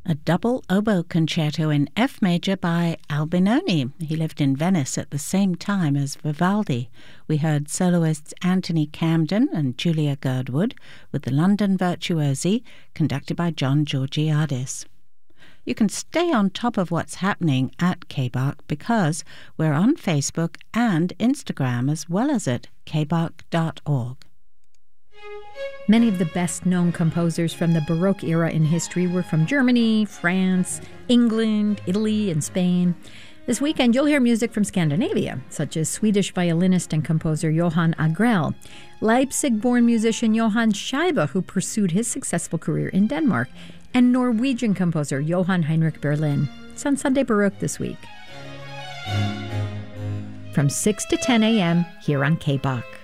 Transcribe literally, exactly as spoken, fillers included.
A double oboe concerto in F major by Albinoni. He lived in Venice at the same time as Vivaldi. We heard soloists Anthony Camden and Julia Girdwood with the London Virtuosi, conducted by John Georgiadis. You can stay on top of what's happening at K B A R C because we're on Facebook and Instagram as well as at k b a r c dot org. Many of the best-known composers from the Baroque era in history were from Germany, France, England, Italy, and Spain. This weekend, you'll hear music from Scandinavia, such as Swedish violinist and composer Johan Agrell, Leipzig-born musician Johann Scheibe, who pursued his successful career in Denmark, and Norwegian composer Johan Heinrich Berlin. It's on Sunday Baroque this week. From six to ten a.m. here on K B A R C.